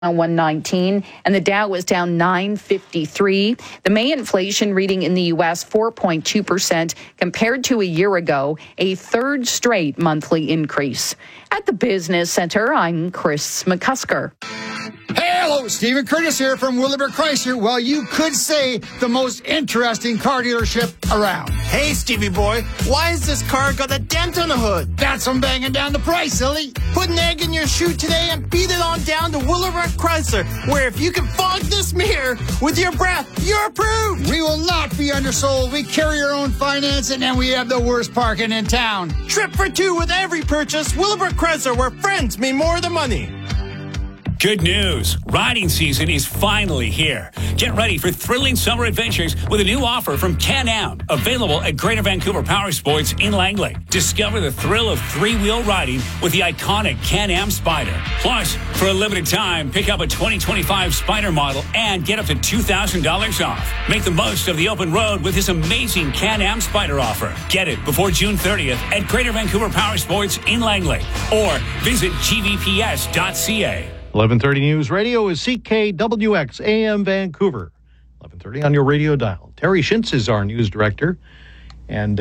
119, and the Dow was down 953. The May inflation reading in the U.S. 4.2% compared to a year ago, a third straight monthly increase. At the Business Center, I'm Chris McCusker. Hello, Stephen Curtis here from Willowbrook Chrysler. Well, you could say the most interesting car dealership around. Hey, Stevie boy, why has this car got a dent on the hood? That's from banging down the price, silly. Put an egg in your shoe today and beat it on down to Willowbrook Chrysler, where if you can fog this mirror with your breath, you're approved. We will not be undersold. We carry our own financing, and we have the worst parking in town. Trip for two with every purchase. Willowbrook Chrysler, where friends mean more than money. Good news. Riding season is finally here. Get ready for thrilling summer adventures with a new offer from Can-Am, available at Greater Vancouver Power Sports in Langley. Discover the thrill of three-wheel riding with the iconic Can-Am Spyder. Plus, for a limited time, pick up a 2025 Spyder model and get up to $2,000 off. Make the most of the open road with this amazing Can-Am Spyder offer. Get it before June 30th at Greater Vancouver Power Sports in Langley or visit gvps.ca. 11:30 News Radio is CKWX AM Vancouver. 11:30 on your radio dial. Terry Shintz is our news director. And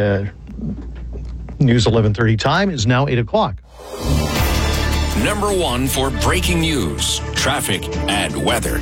News 11:30 time is now 8 o'clock. Number one for breaking news, traffic, and weather.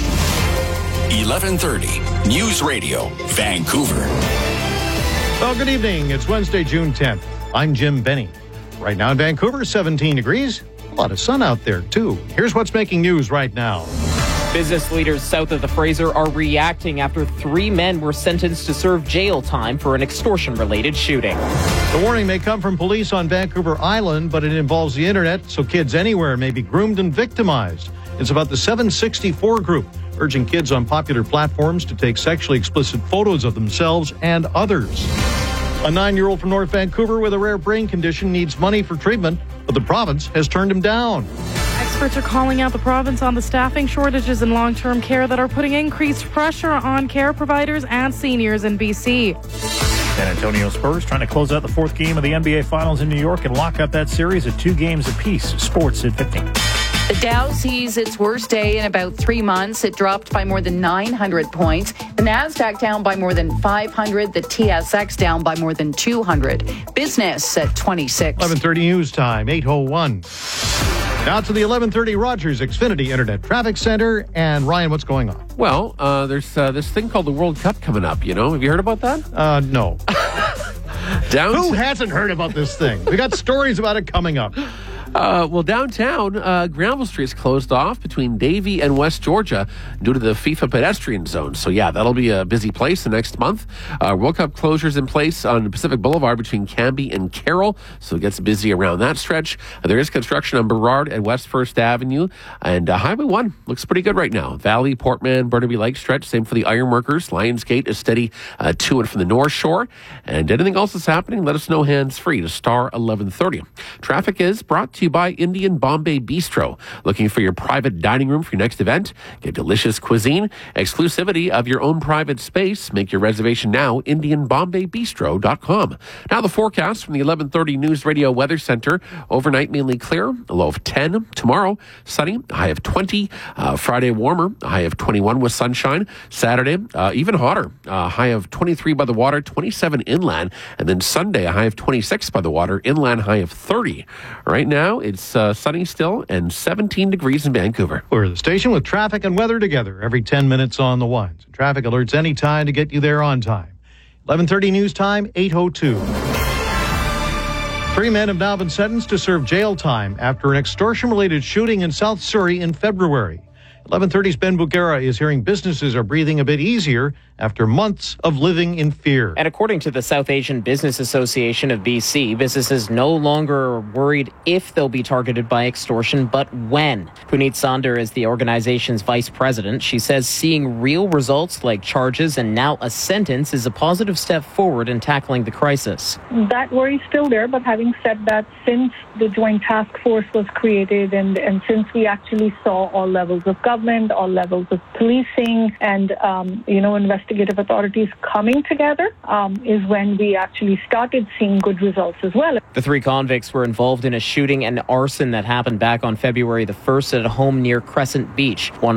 11:30 News Radio, Vancouver. Well, good evening. It's Wednesday, June 10th. I'm Jim Benny. Right now in Vancouver, 17 degrees. A lot of sun out there, too. Here's what's making news right now. Business leaders south of the Fraser are reacting after 3 men were sentenced to serve jail time for an extortion-related shooting. The warning may come from police on Vancouver Island, but it involves the internet, so kids anywhere may be groomed and victimized. It's about the 764 group, urging kids on popular platforms to take sexually explicit photos of themselves and others. A 9-year-old from North Vancouver with a rare brain condition needs money for treatment, but the province has turned him down. Experts are calling out the province on the staffing shortages in long-term care that are putting increased pressure on care providers and seniors in BC. San Antonio Spurs trying to close out the 4th game of the NBA Finals in New York and lock up that series at 2 games apiece. Sports at 15. The Dow sees its worst day in about 3 months. It dropped by more than 900 points. The Nasdaq down by more than 500. The TSX down by more than 200. Business at 26. 11:30 news time, 8:01. Now to the 11:30 Rogers Xfinity Internet Traffic Center. And Ryan, what's going on? Well, there's this thing called the World Cup coming up, you know. Have you heard about that? No. Who hasn't heard about this thing? We got stories about it coming up. Well, downtown, Granville Street is closed off between Davie and West Georgia due to the FIFA pedestrian zone. So, yeah, that'll be a busy place the next month. World Cup closures in place on Pacific Boulevard between Cambie and Carroll, so it gets busy around that stretch. There is construction on Burrard and West 1st Avenue, and Highway 1 looks pretty good right now. Valley, Portman, Burnaby Lake stretch, same for the Ironworkers. Lionsgate is steady to and from the North Shore. And anything else that's happening, let us know hands-free to star 1130. Traffic is brought to you by Indian Bombay Bistro. Looking for your private dining room for your next event? Get delicious cuisine, exclusivity of your own private space. Make your reservation now, IndianBombayBistro.com. Now the forecast from the 1130 News Radio Weather Center. Overnight mainly clear, a low of 10. Tomorrow, sunny, a high of 20. Friday, warmer, a high of 21 with sunshine. Saturday, even hotter, a high of 23 by the water, 27 inland. And then Sunday, a high of 26 by the water, inland high of 30. Right now, it's sunny still and 17 degrees in Vancouver. We're the station with traffic and weather together every 10 minutes on the ones. Traffic alerts anytime to get you there on time. 11:30 news time, 8:02. 3 men have now been sentenced to serve jail time after an extortion-related shooting in South Surrey in February. 11:30's Ben Bugera is hearing businesses are breathing a bit easier after months of living in fear. And according to the South Asian Business Association of BC, businesses no longer are worried if they'll be targeted by extortion, but when. Puneet Sander is the organization's vice president. She says seeing real results like charges and now a sentence is a positive step forward in tackling the crisis. That worry is still there, but having said that, since the Joint Task Force was created and since we actually saw all levels of government, all levels of policing and, investigations investigative authorities coming together is when we actually started seeing good results as well. The 3 convicts were involved in a shooting and arson that happened back on February the 1st at a home near Crescent Beach. One